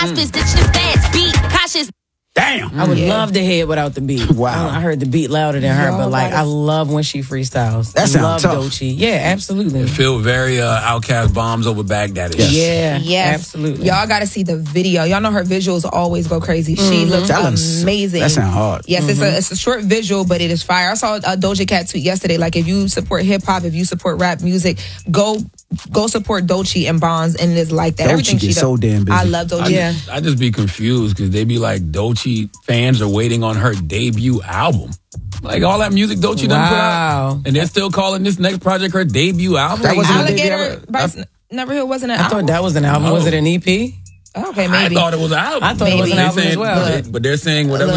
Damn. I would love to hear it without the beat. Wow. I heard the beat louder than her, but like I love when she freestyles. That sounds love tough. Doechii. Yeah, absolutely. Feel very Outkast bombs over Baghdad. Yeah, Yes. absolutely. Y'all got to see the video. Y'all know her visuals always go crazy. She looks amazing. That sound hard. Yes, it's a short visual, but it is fire. I saw a Doja Cat tweet yesterday. Like, if you support hip hop, if you support rap music, go support Doechii and Bonds, and it's like that. Doechii Everything she gets does. so damn busy. I love Doechii. I just be confused because they be like, Doechii fans are waiting on her debut album. Like, all that music Doechii done put out, and they're still calling this next project her debut album. That wasn't Alligator by Neverhill wasn't an I album. thought that was an album. No. Was it an EP? Okay, I maybe. thought it was an album. I thought it was an Maybe. album as well. But they're saying whatever